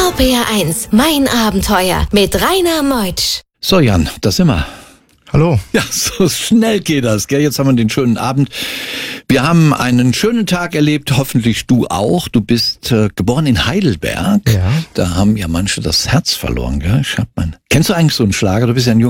RPR1, mein Abenteuer mit Rainer Meutsch. So Jan, da sind wir. Hallo. Ja, so schnell geht das, gell? Jetzt haben wir den schönen Abend. Wir haben einen schönen Tag erlebt, hoffentlich du auch. Du bist geboren in Heidelberg. Ja. Da haben ja manche das Herz verloren, gell? Kennst du eigentlich so einen Schlager? Du bist ja ein